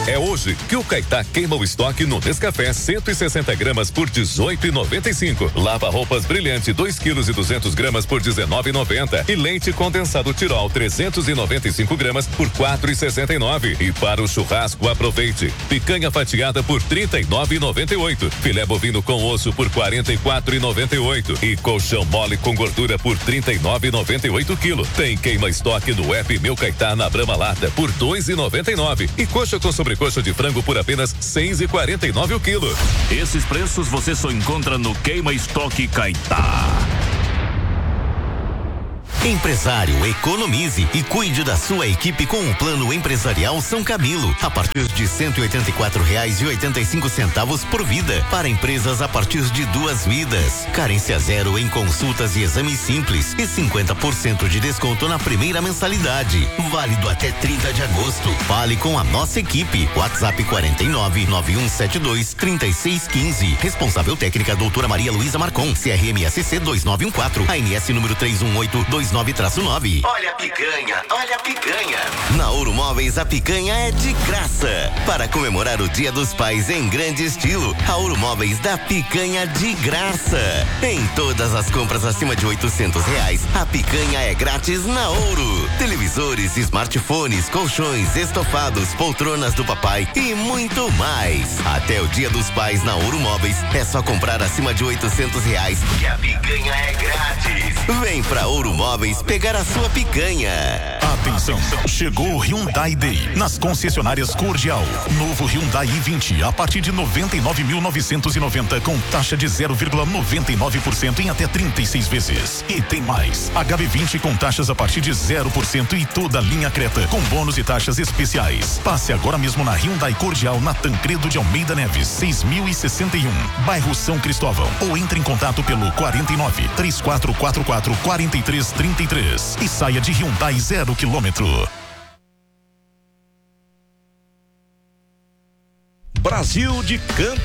É hoje que o Caetá queima o estoque no Nescafé 160 gramas por 18,95. Lava roupas brilhante 2 quilos e 200 gramas por 19,90. E leite condensado Tirol 395 gramas por 4,69. E para o churrasco aproveite picanha fatiada por 39,98. Filé bovino com osso por 44,98. E colchão mole com gordura por 39,98 quilo. Tem queima estoque no app Meu Caetá na Brama Lata por 2,99. E coxa com sobrecoxa de frango por apenas 6,49 o quilo. Esses preços você só encontra no Queima Estoque Caetá. Empresário, economize e cuide da sua equipe com o Plano Empresarial São Camilo, a partir de R$184,85 por vida, para empresas a partir de 2 vidas. Carência zero em consultas e exames simples e 50% de desconto na primeira mensalidade. Válido até 30 de agosto. Fale com a nossa equipe. WhatsApp 4991723615. Responsável técnica doutora Maria Luísa Marcon, CRMSC 2914, ANS número 31829-9. Olha a picanha, olha a picanha. Na Ouro Móveis, a picanha é de graça. Para comemorar o Dia dos Pais em grande estilo, a Ouro Móveis dá picanha de graça. Em todas as compras acima de R$800, a picanha é grátis na Ouro. Televisores, smartphones, colchões, estofados, poltronas do papai e muito mais. Até o Dia dos Pais na Ouro Móveis é só comprar acima de R$800 que a picanha é grátis. Vem pra Ouro Móveis pegar a sua picanha. Atenção, chegou o Hyundai Day nas concessionárias Cordial. Novo Hyundai i20 a partir de 99.990 com taxa de 0,99% em até 36 vezes. E tem mais, HB20 com taxas a partir de 0% e toda a linha Creta com bônus e taxas especiais. Passe agora mesmo na Hyundai Cordial na Tancredo de Almeida Neves 6061, bairro São Cristóvão, ou entre em contato pelo 49-3444-4333 e saia de Hyundai 0 quilômetro. Brasil de Canto.